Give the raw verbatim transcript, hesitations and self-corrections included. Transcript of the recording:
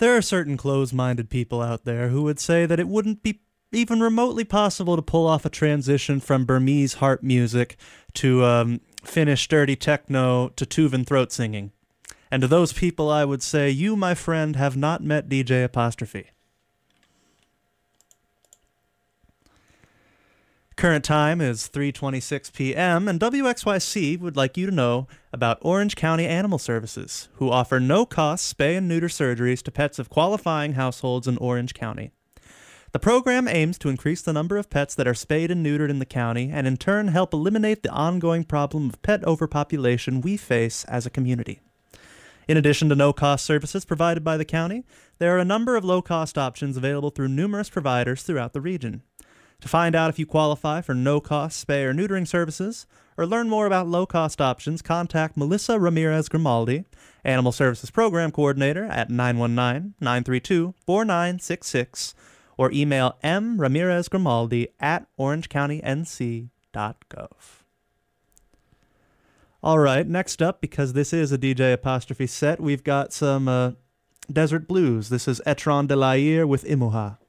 There are certain close-minded people out there who would say that it wouldn't be even remotely possible to pull off a transition from Burmese harp music to um, Finnish dirty techno to Tuvan throat singing. And to those people I would say, you, my friend, have not met D J Apostrophe. Current time is three twenty-six p.m., and W X Y C would like you to know about Orange County Animal Services, who offer no-cost spay and neuter surgeries to pets of qualifying households in Orange County. The program aims to increase the number of pets that are spayed and neutered in the county, and in turn help eliminate the ongoing problem of pet overpopulation we face as a community. In addition to no-cost services provided by the county, there are a number of low-cost options available through numerous providers throughout the region. To find out if you qualify for no-cost spay or neutering services, or learn more about low-cost options, contact Melissa Ramirez Grimaldi, Animal Services Program Coordinator, at nine one nine, nine three two, four nine six six, or email m ramirez grimaldi at orange county n c dot gov. All right, next up, because this is a D J Apostrophe set, we've got some uh, Desert Blues. This is Etron de la Ire with Imuha.